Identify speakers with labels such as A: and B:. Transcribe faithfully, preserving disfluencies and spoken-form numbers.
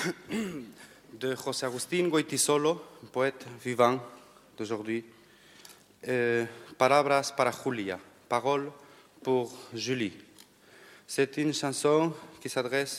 A: de José Agustín Goytisolo, poète vivant d'aujourd'hui. Euh, Palabras para Julia, paroles pour Julie. C'est une chanson qui s'adresse